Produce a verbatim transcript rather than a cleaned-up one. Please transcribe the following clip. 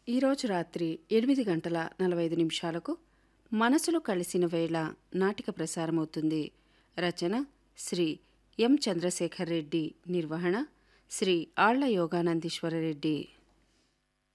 ఈరోజు రాత్రి ఎనిమిది గంటల నలభై ఐదు నిమిషాలకు మనసులు కలిసిన వేళ నాటిక ప్రసారమవుతుంది. రచన శ్రీ ఎం చంద్రశేఖర్ రెడ్డి, నిర్వహణ శ్రీ ఆళ్ల యోగానందీశ్వర రెడ్డి.